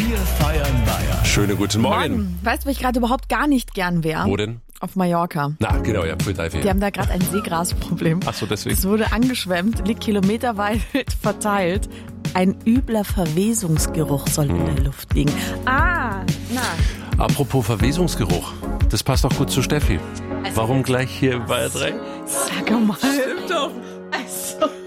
Wir feiern Bayern. Schönen guten Morgen. Weißt du, wo ich gerade überhaupt gar nicht gern wäre? Wo denn? Auf Mallorca. Na, genau, ja, für 3, 4. Die haben da gerade ein Seegrasproblem. Ach so, deswegen. Es wurde angeschwemmt, liegt kilometerweit verteilt. Ein übler Verwesungsgeruch soll in der Luft liegen. Apropos Verwesungsgeruch, das passt doch gut zu Steffi. Warum gleich hier bei 3? Sag mal. Stimmt doch. Also.